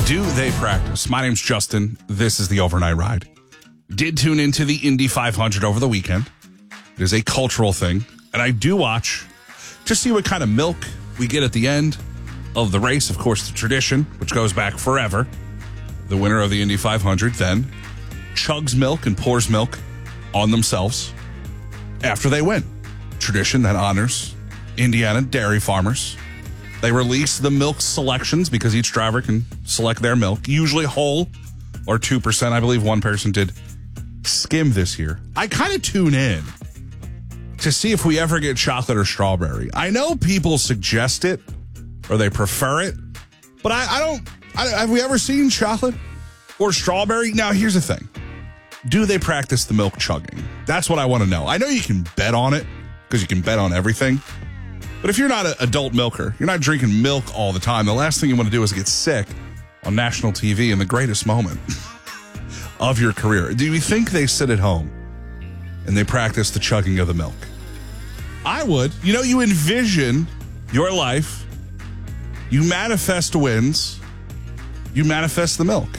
Do they practice? My name's Justin. This is the Overnight Ride. Did tune into the Indy 500 over the weekend. It is a cultural thing, and I do watch to see what kind of milk we get at the end of the race. Of course, the tradition, which goes back forever. The winner of the Indy 500 then chugs milk and pours milk on themselves after they win. Tradition that honors Indiana dairy farmers. They release the milk selections because each driver can select their milk, usually whole or 2%. I believe one person did skim this year. I kind of tune in to see if we ever get chocolate or strawberry. I know people suggest it or they prefer it, but I don't. Have we ever seen chocolate or strawberry? Now, here's the thing. Do they practice the milk chugging? That's what I want to know. I know you can bet on it because you can bet on everything. But if you're not an adult milker, you're not drinking milk all the time, the last thing you want to do is get sick on national TV in the greatest moment of your career. Do you think they sit at home and they practice the chugging of the milk? I would. You know, you envision your life. You manifest wins. You manifest the milk.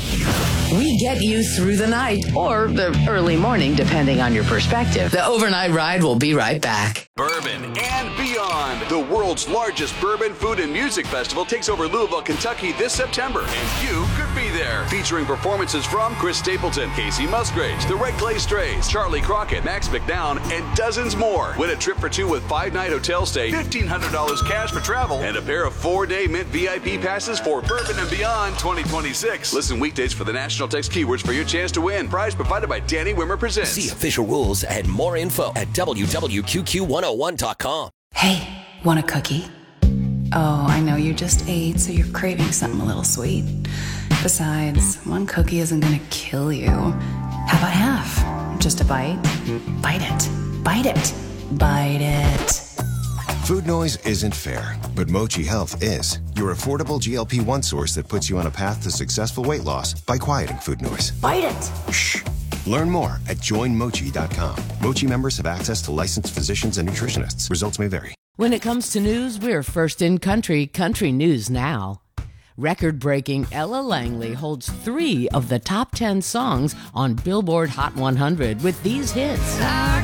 We get you through the night or the early morning, depending on your perspective. The Overnight Ride will be right back. Bourbon and beyond. The world's largest bourbon, food, and music festival takes over Louisville, Kentucky this September, and you could be there. Featuring performances from Chris Stapleton, Casey Musgraves, the Red Clay Strays, Charlie Crockett, Max McDowell, and dozens more. Win a trip for two with 5-night hotel stay, $1,500 cash for travel, and a pair of 4-day Mint VIP passes for Bourbon and Beyond 2026. Listen weekdays for the national text keywords for your chance to win. Prize provided by Danny Wimmer Presents. See official rules and more info at www.qqq101.com. Hey, want a cookie? Oh, I know you just ate, so you're craving something a little sweet. Besides, one cookie isn't gonna kill you. How about half? Just a bite? Bite it. Bite it. Bite it. Food noise isn't fair, but Mochi Health is. Your affordable GLP-1 source that puts you on a path to successful weight loss by quieting food noise. Bite it. Shh. Learn more at joinmochi.com. Mochi members have access to licensed physicians and nutritionists. Results may vary. When it comes to news, we're first in country news now. Record-breaking Ella Langley holds 3 of the top 10 songs on Billboard Hot 100 with these hits.